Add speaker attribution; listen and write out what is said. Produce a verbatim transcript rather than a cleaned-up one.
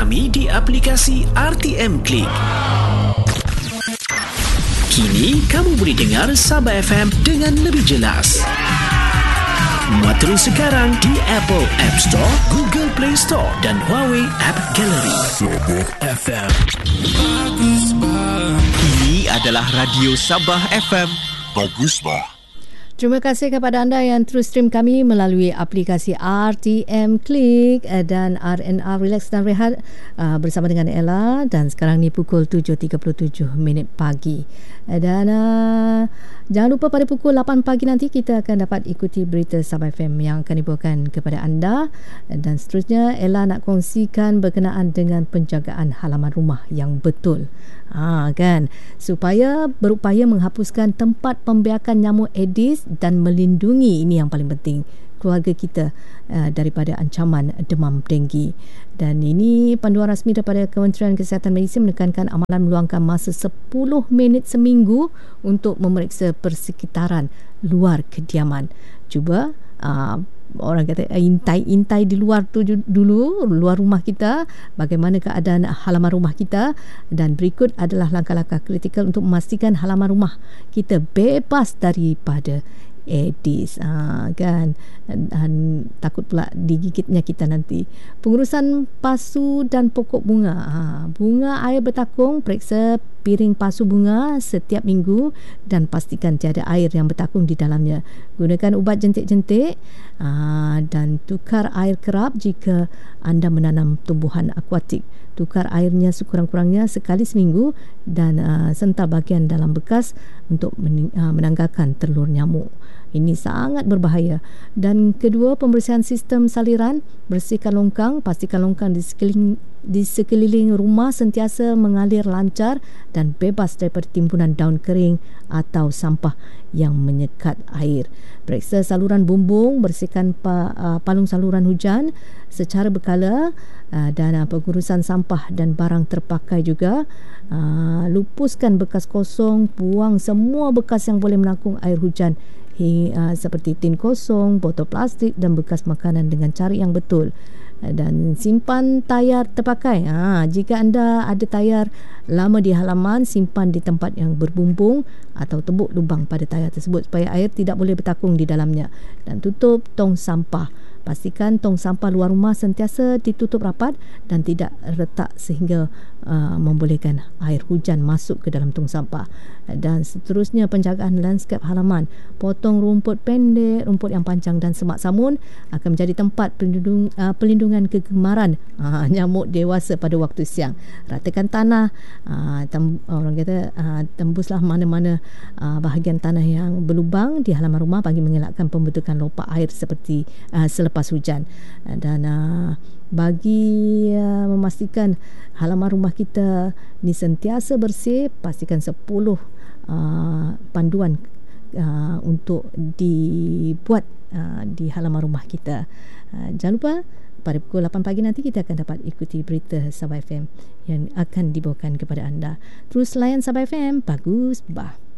Speaker 1: kami di aplikasi R T M Click. Kini kamu boleh dengar Sabah F M dengan lebih jelas. Muat terus sekarang di Apple App Store, Google Play Store dan Huawei App Gallery. Sabah F M.
Speaker 2: Ini adalah Radio Sabah F M. Bagus, bah.
Speaker 3: Terima kasih kepada anda yang terus stream kami melalui aplikasi R T M Click dan R N R Relax dan Rehat uh, bersama dengan Ella, dan sekarang ni pukul tujuh tiga puluh tujuh minit pagi. Dan uh, jangan lupa pada pukul lapan pagi nanti kita akan dapat ikuti berita Sabah F M yang akan dibawakan kepada anda, dan seterusnya Ella nak kongsikan berkenaan dengan penjagaan halaman rumah yang betul. Ha, kan, supaya berupaya menghapuskan tempat pembiakan nyamuk Aedes dan melindungi, ini yang paling penting, keluarga kita uh, daripada ancaman demam denggi. Dan ini panduan rasmi daripada Kementerian Kesihatan Malaysia menekankan amalan meluangkan masa sepuluh minit seminggu untuk memeriksa persekitaran luar kediaman. Cuba uh, orang kata intai-intai di luar tu dulu, luar rumah kita, bagaimana keadaan halaman rumah kita, dan berikut adalah langkah-langkah kritikal untuk memastikan halaman rumah kita bebas daripada Aedes, ha, kan, dan, dan takut pula digigitnya kita nanti. Pengurusan pasu dan pokok bunga, ha, bunga air bertakung, periksa piring pasu bunga setiap minggu dan pastikan tiada air yang bertakung di dalamnya. Gunakan ubat jentik-jentik ha, dan tukar air kerap jika anda menanam tumbuhan akuatik. Tukar airnya sekurang-kurangnya sekali seminggu dan uh, sental bahagian dalam bekas untuk men- uh, menanggalkan telur nyamuk. Ini sangat berbahaya. Dan kedua, pembersihan sistem saliran, bersihkan longkang, pastikan longkang di sekeliling di sekeliling rumah sentiasa mengalir lancar dan bebas daripada timbunan daun kering atau sampah yang menyekat air. Periksa saluran bumbung, bersihkan pa, uh, palung saluran hujan secara berkala, uh, dan uh, pengurusan sampah dan barang terpakai juga. Uh, lupuskan bekas kosong, buang semua bekas yang boleh menampung air hujan, hingga, uh, seperti tin kosong, botol plastik dan bekas makanan dengan cara yang betul. Dan simpan tayar terpakai. Ha, jika anda ada tayar lama di halaman, simpan di tempat yang berbumbung atau tebuk lubang pada tayar tersebut supaya air tidak boleh bertakung di dalamnya. Dan tutup tong sampah. Pastikan tong sampah luar rumah sentiasa ditutup rapat dan tidak retak sehingga uh, membolehkan air hujan masuk ke dalam tong sampah. Dan seterusnya, penjagaan lanskap halaman. Potong rumput pendek, rumput yang panjang dan semak samun akan menjadi tempat pelindung, uh, pelindungan kegemaran uh, nyamuk dewasa pada waktu siang. Ratakan tanah, uh, tem, orang kata uh, tembuslah mana-mana uh, bahagian tanah yang berlubang di halaman rumah bagi mengelakkan pembentukan lopak air seperti uh, selepas hujan. Dan uh, bagi uh, memastikan halaman rumah kita ni sentiasa bersih, pastikan sepuluh uh, panduan uh, untuk dibuat uh, di halaman rumah kita. Uh, jangan lupa pada pukul lapan pagi nanti kita akan dapat ikuti berita Sabah F M yang akan dibawakan kepada anda. Terus layan Sabah F M, bagus bah.